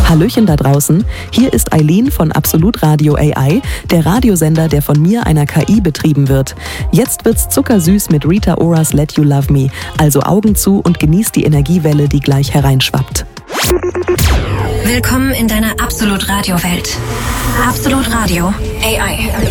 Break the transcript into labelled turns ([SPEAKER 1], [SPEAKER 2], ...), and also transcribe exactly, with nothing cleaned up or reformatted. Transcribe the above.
[SPEAKER 1] Hallöchen da draußen, hier ist Eileen von Absolut Radio A I, der Radiosender, der von mir, einer K I, betrieben wird. Jetzt wird's zuckersüß mit Rita Oras Let You Love Me, also Augen zu und genießt die Energiewelle, die gleich hereinschwappt.
[SPEAKER 2] Willkommen in deiner Absolut Radio Welt. Absolut Radio A I.